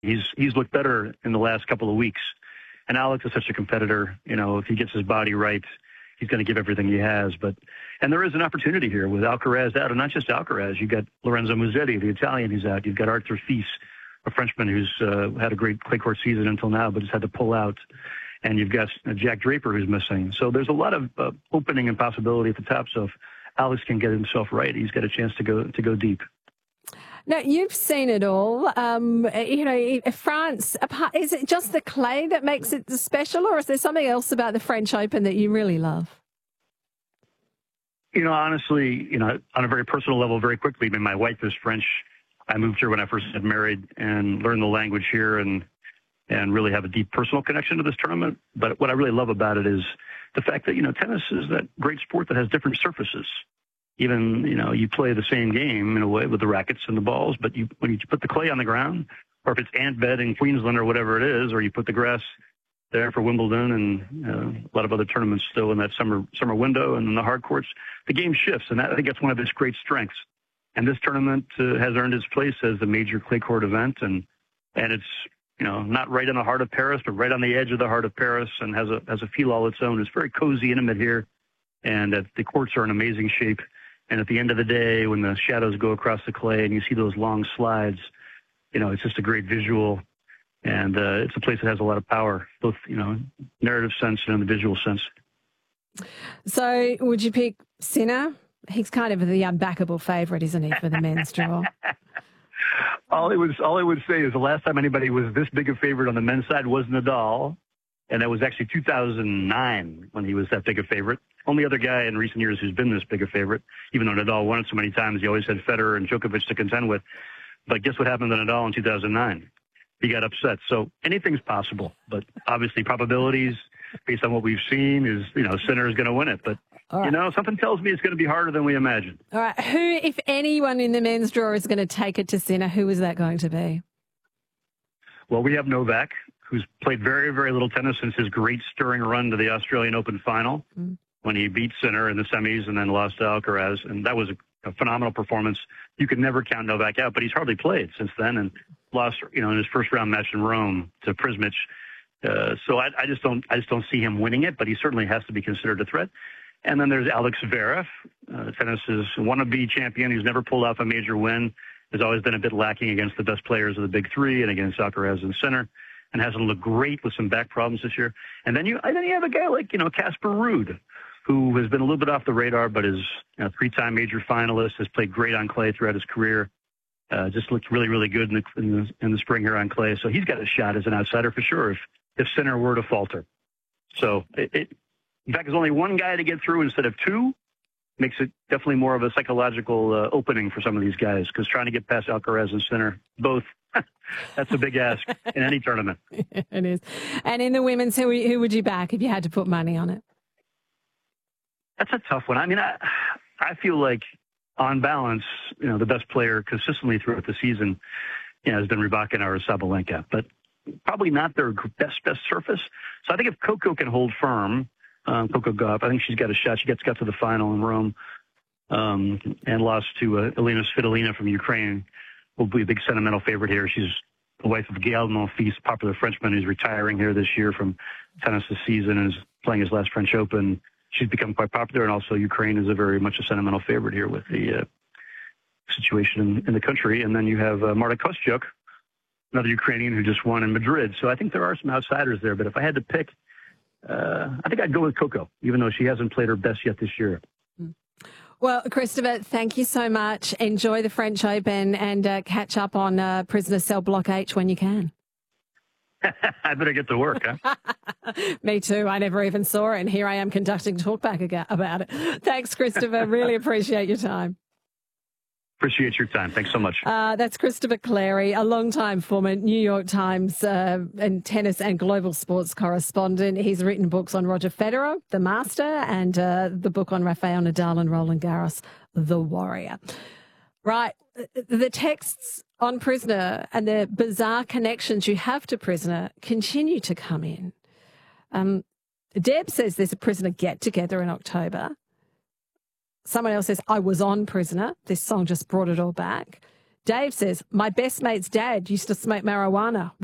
He's looked better in the last couple of weeks. And Alex is such a competitor. If he gets his body right, he's going to give everything he has. And there is an opportunity here with Alcaraz out, and not just Alcaraz. You've got Lorenzo Musetti, the Italian, who's out. You've got Arthur Fils, a Frenchman who's had a great clay court season until now, but has had to pull out. And you've got Jack Draper, who's missing. So there's a lot of opening and possibility at the top. So if Alex can get himself right, he's got a chance to go deep. Now, you've seen it all. France, is it just the clay that makes it special, or is there something else about the French Open that you really love? Honestly, on a very personal level, very quickly, my wife is French. I moved here when I first got married and learned the language here and really have a deep personal connection to this tournament. But what I really love about it is the fact that, tennis is that great sport that has different surfaces. Even, you play the same game in a way with the rackets and the balls, but when you put the clay on the ground, or if it's Antbed in Queensland or whatever it is, or you put the grass there for Wimbledon and a lot of other tournaments still in that summer window and in the hard courts, the game shifts. And I think that's one of its great strengths. And this tournament has earned its place as the major clay court event. And it's, not right in the heart of Paris, but right on the edge of the heart of Paris, and has a feel all its own. It's very cozy, intimate here. And the courts are in amazing shape. And at the end of the day, when the shadows go across the clay and you see those long slides, it's just a great visual. And it's a place that has a lot of power, both, narrative sense and in the visual sense. So would you pick Sinner? He's kind of the unbackable favourite, isn't he, for the men's draw? All I would say is the last time anybody was this big a favorite on the men's side was Nadal. And that was actually 2009 when he was that big a favorite. Only other guy in recent years who's been this big a favorite, even though Nadal won it so many times, he always had Federer and Djokovic to contend with. But guess what happened to Nadal in 2009? He got upset. So anything's possible. But obviously probabilities, based on what we've seen, is, Sinner is going to win it. But, right. Something tells me it's going to be harder than we imagine. All right. Who, if anyone in the men's draw is going to take it to Sinner, who is that going to be? Well, we have Novak, who's played very, very little tennis since his great stirring run to the Australian Open final when he beat Sinner in the semis and then lost to Alcaraz. And that was a phenomenal performance. You could never count Novak out, but he's hardly played since then and lost, in his first round match in Rome to Prismic. So I just don't see him winning it, but he certainly has to be considered a threat. And then there's Alex Zverev, tennis's wannabe champion who's never pulled off a major win, has always been a bit lacking against the best players of the big three and against Alcaraz and Sinner, and hasn't looked great with some back problems this year. And then you have a guy like, Casper Ruud, who has been a little bit off the radar, but is a three-time major finalist, has played great on clay throughout his career, just looked really, really good in the spring here on clay. So he's got a shot as an outsider for sure if Sinner were to falter. So in fact, there's only one guy to get through instead of two. Makes it definitely more of a psychological opening for some of these guys, because trying to get past Alcaraz and Sinner, both, that's a big ask in any tournament. It is. And in the women's, who would you back if you had to put money on it? That's a tough one. I mean, I feel like on balance, the best player consistently throughout the season, has been Rybakina or Sabalenka, but probably not their best surface. So I think if Coco can hold firm, Coco Gauff, I think she's got a shot. She got to the final in Rome and lost to Elena Svitolina from Ukraine. Will be a big sentimental favorite here. She's the wife of Gaël Monfils, popular Frenchman who's retiring here this year from tennis this season and is playing his last French Open. She's become quite popular, and also Ukraine is a very much a sentimental favorite here with the situation in the country. And then you have Marta Kostyuk, another Ukrainian who just won in Madrid. So I think there are some outsiders there. But if I had to pick, I think I'd go with Coco, even though she hasn't played her best yet this year. Well, Christopher, thank you so much. Enjoy the French Open and catch up on Prisoner Cell Block H when you can. I better get to work, huh? Me too. I never even saw it, and here I am conducting talkback about it. Thanks, Christopher. Really appreciate your time. Appreciate your time. Thanks so much. That's Christopher Clarey, a long-time former New York Times and tennis and global sports correspondent. He's written books on Roger Federer, The Master, and the book on Rafael Nadal and Roland Garros, The Warrior. Right. The texts on Prisoner and the bizarre connections you have to Prisoner continue to come in. Deb says there's a Prisoner get-together in October. Someone else says, I was on Prisoner. This song just brought it all back. Dave says, my best mate's dad used to smoke marijuana.